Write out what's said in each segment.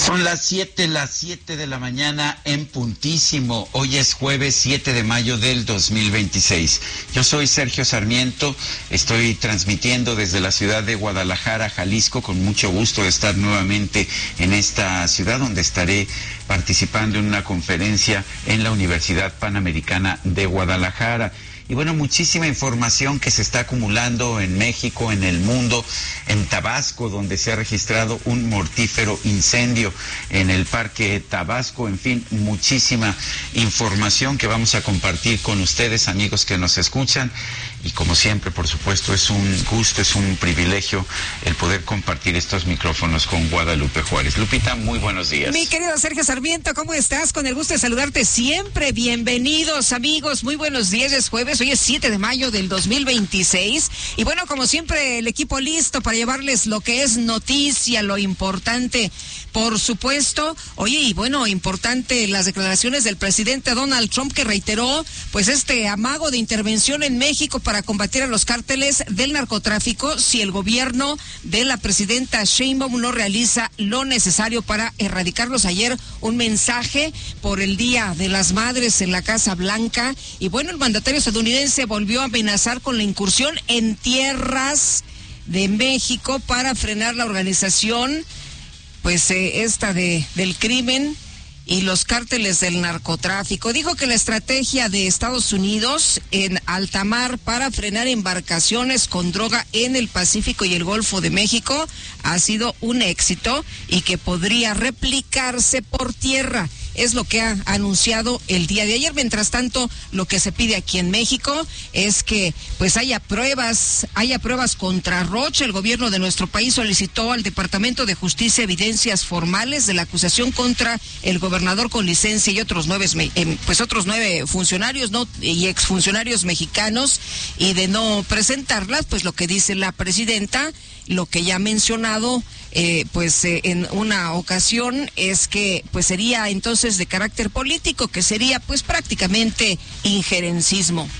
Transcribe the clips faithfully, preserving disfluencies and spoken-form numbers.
Son las siete, las siete de la mañana en puntísimo. Hoy es jueves siete de mayo del dos mil veintiséis. Yo soy Sergio Sarmiento, estoy transmitiendo desde la ciudad de Guadalajara, Jalisco, con mucho gusto de estar nuevamente en esta ciudad donde estaré participando en una conferencia en la Universidad Panamericana de Guadalajara. Y bueno, muchísima información que se está acumulando en México, en el mundo, en Tabasco, donde se ha registrado un mortífero incendio en el Parque Tabasco. En fin, muchísima información que vamos a compartir con ustedes, amigos que nos escuchan. Y como siempre, por supuesto, es un gusto, es un privilegio el poder compartir estos micrófonos con Guadalupe Juárez. Lupita, muy buenos días. Mi querido Sergio Sarmiento, ¿cómo estás? Con el gusto de saludarte siempre. Bienvenidos, amigos. Muy buenos días. Es jueves. Hoy es siete de mayo del dos mil veintiséis. Y bueno, como siempre, el equipo listo para llevarles lo que es noticia, lo importante. Por supuesto, oye, y bueno, importante las declaraciones del presidente Donald Trump, que reiteró pues este amago de intervención en México para combatir a los cárteles del narcotráfico si el gobierno de la presidenta Sheinbaum no realiza lo necesario para erradicarlos. Ayer un mensaje por el Día de las Madres en la Casa Blanca, y bueno, el mandatario estadounidense volvió a amenazar con la incursión en tierras de México para frenar la organización pues eh, esta de del crimen y los cárteles del narcotráfico. Dijo que la estrategia de Estados Unidos en alta mar para frenar embarcaciones con droga en el Pacífico y el Golfo de México ha sido un éxito y que podría replicarse por tierra. Es lo que ha anunciado el día de ayer. Mientras tanto, lo que se pide aquí en México es que pues haya pruebas, haya pruebas contra Rocha. El gobierno de nuestro país solicitó al Departamento de Justicia evidencias formales de la acusación contra el gobernador con licencia y otros nueve, pues otros nueve funcionarios, ¿no? Y exfuncionarios mexicanos, y de no presentarlas, pues lo que dice la presidenta, lo que ya ha mencionado, eh, pues eh, en una ocasión, es que pues sería entonces de carácter político, que sería pues prácticamente injerencismo.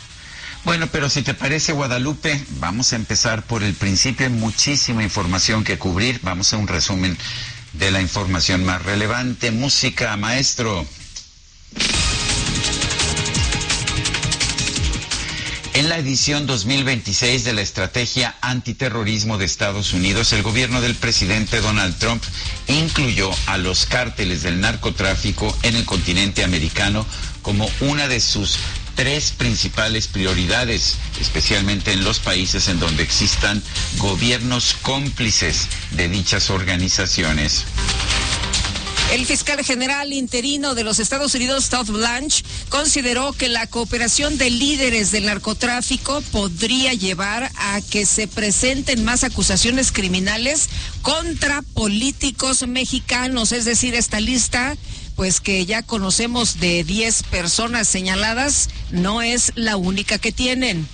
Bueno, pero si te parece, Guadalupe, vamos a empezar por el principio. Hay muchísima información que cubrir. Vamos a un resumen de la información más relevante. Música, maestro. En la edición dos mil veintiséis de la Estrategia Antiterrorismo de Estados Unidos, el gobierno del presidente Donald Trump incluyó a los cárteles del narcotráfico en el continente americano como una de sus tres principales prioridades, especialmente en los países en donde existan gobiernos cómplices de dichas organizaciones. El fiscal general interino de los Estados Unidos, Todd Blanche, consideró que la cooperación de líderes del narcotráfico podría llevar a que se presenten más acusaciones criminales contra políticos mexicanos. Es decir, esta lista, pues que ya conocemos de diez personas señaladas, no es la única que tienen.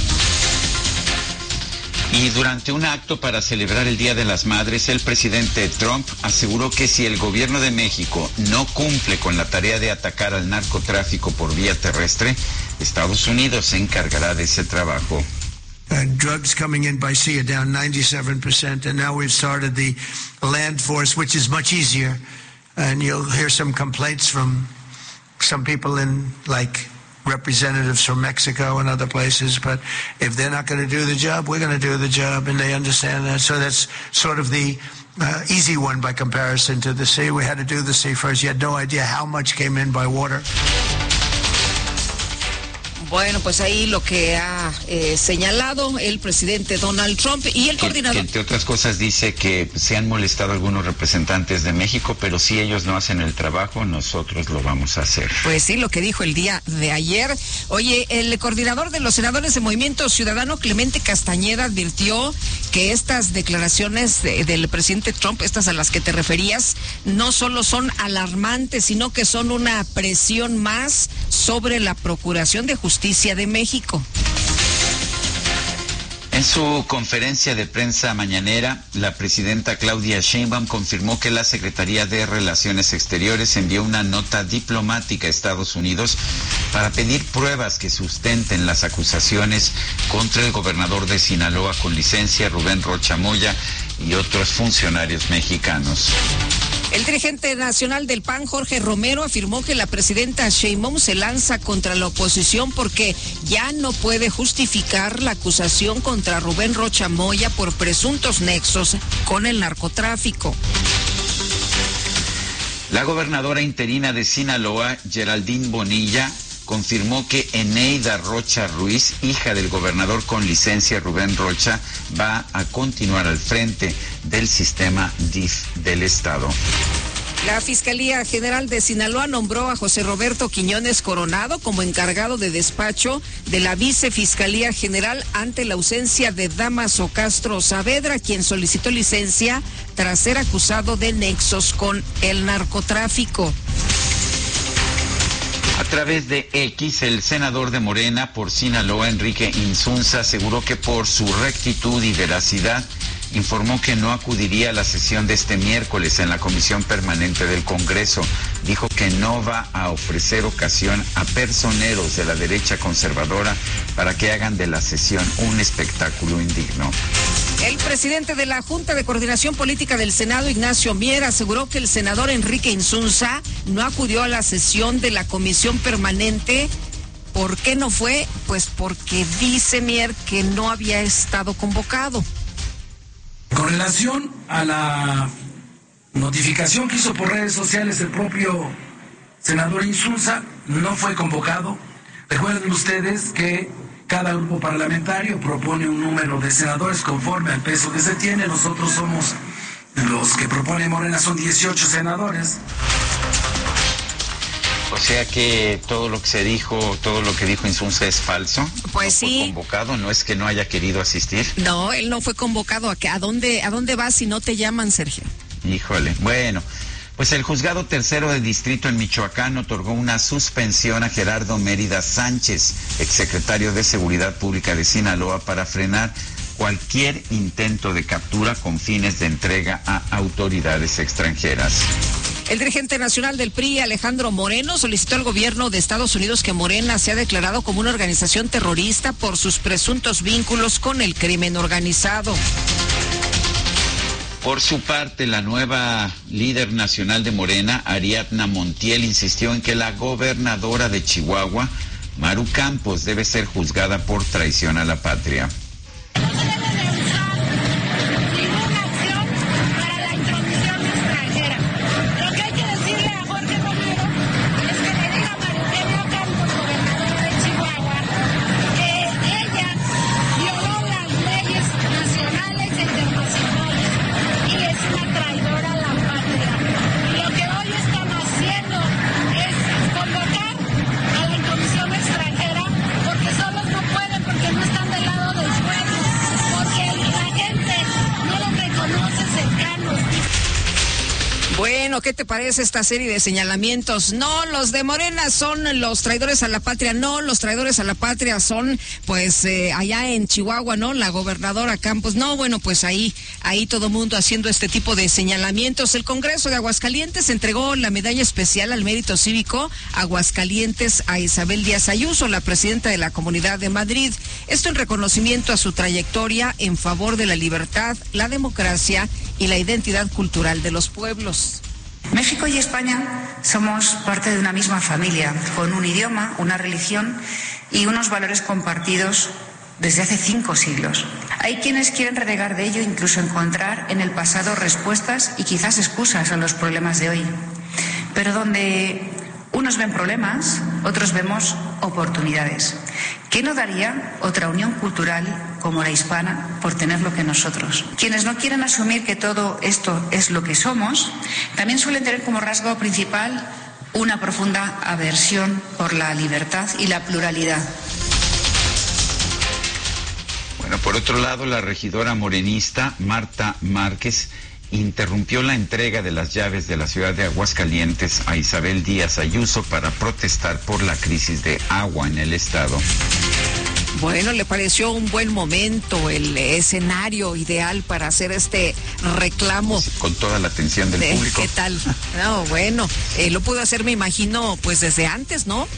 Y durante un acto para celebrar el Día de las Madres, el presidente Trump aseguró que si el gobierno de México no cumple con la tarea de atacar al narcotráfico por vía terrestre, Estados Unidos se encargará de ese trabajo. Uh, drugs coming in by sea are down ninety-seven percent, and now we've started the land force, which is much easier. And you'll hear some complaints from some people in, like, representatives from Mexico and other places, but if they're not going to do the job, we're going to do the job, and they understand that. So that's sort of the uh, easy one by comparison to the sea. We had to do the sea first. You had no idea how much came in by water. Bueno, pues ahí lo que ha eh, señalado el presidente Donald Trump y el que, coordinador. Que entre otras cosas dice que se han molestado algunos representantes de México, pero si ellos no hacen el trabajo, nosotros lo vamos a hacer. Pues sí, lo que dijo el día de ayer. Oye, el coordinador de los senadores de Movimiento Ciudadano, Clemente Castañeda, advirtió que estas declaraciones de, del presidente Trump, estas a las que te referías, no solo son alarmantes, sino que son una presión más sobre la Procuración de Justicia de México. En su conferencia de prensa mañanera, la presidenta Claudia Sheinbaum confirmó que la Secretaría de Relaciones Exteriores envió una nota diplomática a Estados Unidos para pedir pruebas que sustenten las acusaciones contra el gobernador de Sinaloa con licencia, Rubén Rocha Moya, y otros funcionarios mexicanos. El dirigente nacional del P A N, Jorge Romero, afirmó que la presidenta Sheinbaum se lanza contra la oposición porque ya no puede justificar la acusación contra Rubén Rocha Moya por presuntos nexos con el narcotráfico. La gobernadora interina de Sinaloa, Geraldine Bonilla, confirmó que Eneida Rocha Ruiz, hija del gobernador con licencia Rubén Rocha, va a continuar al frente del sistema D I F del estado. La Fiscalía General de Sinaloa nombró a José Roberto Quiñones Coronado como encargado de despacho de la Vicefiscalía General ante la ausencia de Dámaso Castro Saavedra, quien solicitó licencia tras ser acusado de nexos con el narcotráfico. A través de X, el senador de Morena por Sinaloa, Enrique Insunza, aseguró que por su rectitud y veracidad informó que no acudiría a la sesión de este miércoles en la Comisión Permanente del Congreso. Dijo que no va a ofrecer ocasión a personeros de la derecha conservadora para que hagan de la sesión un espectáculo indigno. El presidente de la Junta de Coordinación Política del Senado, Ignacio Mier, aseguró que el senador Enrique Insunza no acudió a la sesión de la Comisión Permanente. ¿Por qué no fue? Pues porque dice Mier que no había estado convocado. Con relación a la notificación que hizo por redes sociales el propio senador Insunza, no fue convocado. Recuerden ustedes que cada grupo parlamentario propone un número de senadores conforme al peso que se tiene. Nosotros somos los que propone Morena, son dieciocho senadores. O sea que todo lo que se dijo, todo lo que dijo Insunza es falso. Pues ¿No sí. fue convocado? ¿No es que no haya querido asistir? No, él no fue convocado. ¿A, qué? ¿A dónde, a dónde vas si no te llaman, Sergio? Híjole, bueno. Pues el juzgado tercero de distrito en Michoacán otorgó una suspensión a Gerardo Mérida Sánchez, exsecretario de Seguridad Pública de Sinaloa, para frenar cualquier intento de captura con fines de entrega a autoridades extranjeras. El dirigente nacional del P R I, Alejandro Moreno, solicitó al gobierno de Estados Unidos que Morena sea declarado como una organización terrorista por sus presuntos vínculos con el crimen organizado. Por su parte, la nueva líder nacional de Morena, Ariadna Montiel, insistió en que la gobernadora de Chihuahua, Maru Campos, debe ser juzgada por traición a la patria. Bueno, ¿qué te parece esta serie de señalamientos? No, los de Morena son los traidores a la patria. No, los traidores a la patria son, pues, eh, allá en Chihuahua, ¿no? La gobernadora Campos. No, bueno, pues ahí, ahí todo mundo haciendo este tipo de señalamientos. El Congreso de Aguascalientes entregó la medalla especial al mérito cívico Aguascalientes a Isabel Díaz Ayuso, la presidenta de la Comunidad de Madrid. Esto en reconocimiento a su trayectoria en favor de la libertad, la democracia y la identidad cultural de los pueblos. México y España somos parte de una misma familia, con un idioma, una religión y unos valores compartidos desde hace cinco siglos. Hay quienes quieren renegar de ello, incluso encontrar en el pasado respuestas y quizás excusas a los problemas de hoy. Pero donde unos ven problemas, otros vemos oportunidades. ¿Qué no daría otra unión cultural como la hispana por tener lo que nosotros? Quienes no quieren asumir que todo esto es lo que somos, también suelen tener como rasgo principal una profunda aversión por la libertad y la pluralidad. Bueno, por otro lado, la regidora morenista Marta Márquez interrumpió la entrega de las llaves de la ciudad de Aguascalientes a Isabel Díaz Ayuso para protestar por la crisis de agua en el estado. Bueno, le pareció un buen momento, el escenario ideal para hacer este reclamo. Sí, con toda la atención del de, público. ¿Qué tal? No, bueno, eh, lo pudo hacer, me imagino, pues desde antes, ¿no?